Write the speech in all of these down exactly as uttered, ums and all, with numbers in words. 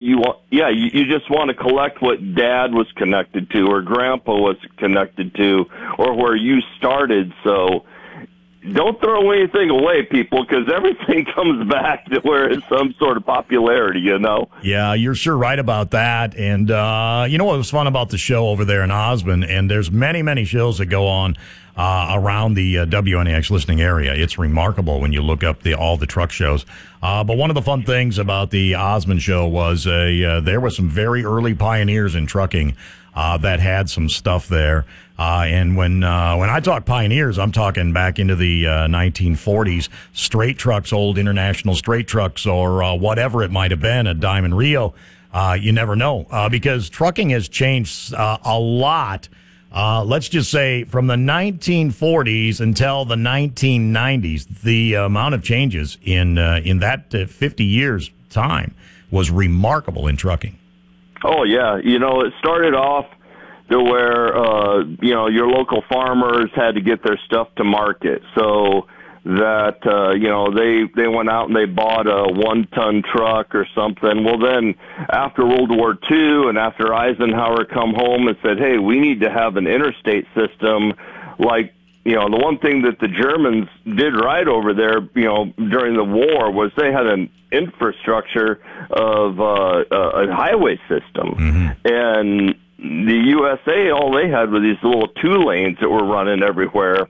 you want, yeah, you, you just want to collect what Dad was connected to or Grandpa was connected to or where you started. So don't throw anything away, people, because everything comes back to where it's some sort of popularity, you know? Yeah, you're sure right about that. And uh, you know what was fun about the show over there in Osmond? And there's many, many shows that go on uh, around the uh, W N A X listening area. It's remarkable when you look up the all the truck shows. Uh, but one of the fun things about the Osmond show was uh, uh, there were some very early pioneers in trucking uh, that had some stuff there. Uh, and when uh, when I talk pioneers, I'm talking back into the uh, nineteen forties, straight trucks, old international straight trucks, or uh, whatever it might have been, a Diamond Rio. Uh, you never know, uh, because trucking has changed uh, a lot. Uh, let's just say from the nineteen forties until the nineteen nineties, the amount of changes in uh, in that uh, fifty years time was remarkable in trucking. Oh, yeah. You know, it started off to where, uh, you know, your local farmers had to get their stuff to market. So that, uh, you know, they, they went out and they bought a one-ton truck or something. Well, then after World War Two and after Eisenhower come home and said, hey, we need to have an interstate system like, you know, the one thing that the Germans did right over there, you know, during the war was they had an infrastructure of uh, a highway system. Mm-hmm. And the U S A, all they had were these little two lanes that were running everywhere.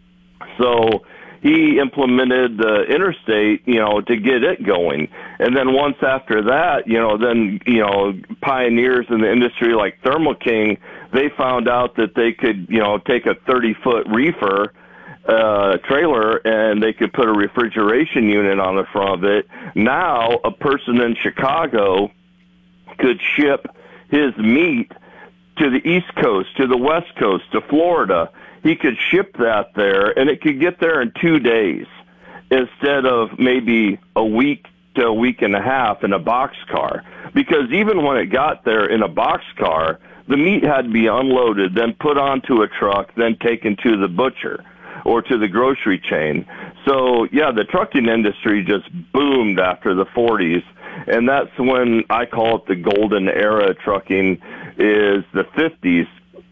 So he implemented the interstate, you know, to get it going. And then once after that, you know, then, you know, pioneers in the industry like Thermo King, they found out that they could, you know, take a thirty-foot reefer uh, trailer and they could put a refrigeration unit on the front of it. Now a person in Chicago could ship his meat to the East Coast, to the West Coast, to Florida. He could ship that there, and it could get there in two days instead of maybe a week to a week and a half in a boxcar. Because even when it got there in a boxcar, the meat had to be unloaded, then put onto a truck, then taken to the butcher or to the grocery chain. So, yeah, the trucking industry just boomed after the forties, and that's when I call it the golden era of trucking is the fifties,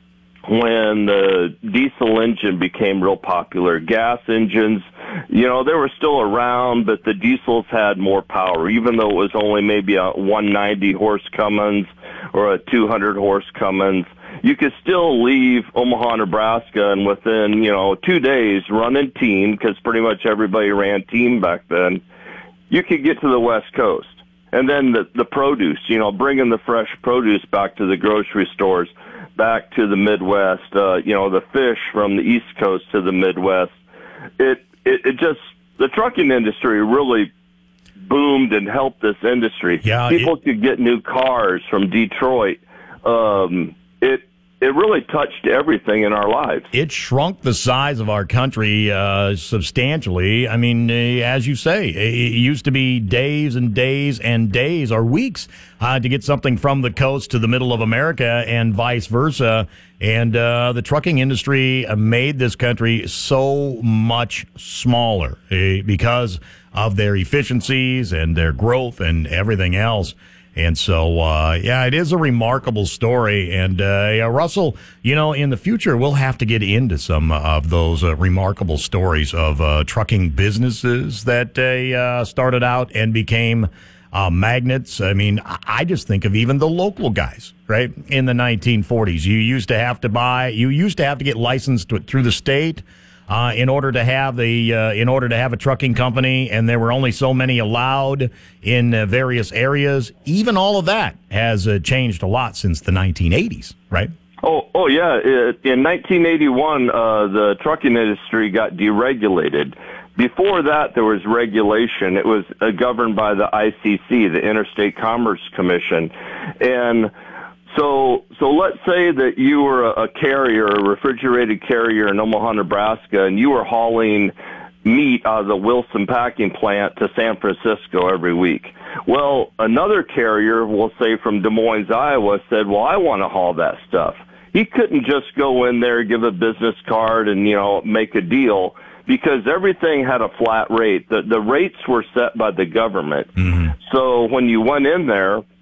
when the diesel engine became real popular. Gas engines, you know, they were still around, but the diesels had more power, even though it was only maybe a one ninety horse Cummins or a two hundred horse Cummins. You could still leave Omaha, Nebraska, and within, you know, two days running team, because pretty much everybody ran team back then, you could get to the West Coast. And then the, the produce, you know, bringing the fresh produce back to the grocery stores, back to the Midwest, uh, you know, the fish from the East Coast to the Midwest. It, it, it just, the trucking industry really boomed and helped this industry. Yeah, People it, could get new cars from Detroit. Um, it, it really touched everything in our lives. It shrunk the size of our country uh, substantially. I mean, uh, as you say, it used to be days and days and days or weeks uh, to get something from the coast to the middle of America and vice versa. And uh, the trucking industry made this country so much smaller uh, because of their efficiencies and their growth and everything else. And so, uh, yeah, it is a remarkable story. And, uh, yeah, Russell, you know, in the future, we'll have to get into some of those uh, remarkable stories of uh, trucking businesses that uh, started out and became uh, magnets. I mean, I just think of even the local guys, right? In the nineteen forties, you used to have to buy, you used to have to get licensed through the state. Uh, in order to have the uh, in order to have a trucking company, and there were only so many allowed in uh, various areas. Even all of that has uh, changed a lot since the nineteen eighties, right? Oh, oh yeah. In nineteen eighty-one, uh, the trucking industry got deregulated. Before that, there was regulation. It was uh, governed by the I C C, the Interstate Commerce Commission, and So, so let's say that you were a, a carrier, a refrigerated carrier in Omaha, Nebraska, and you were hauling meat out of the Wilson packing plant to San Francisco every week. Well, another carrier, we'll say from Des Moines, Iowa, said, well, I want to haul that stuff. He couldn't just go in there, give a business card, and, you know, make a deal, because everything had a flat rate. The, the rates were set by the government. Mm-hmm. So when you went in there,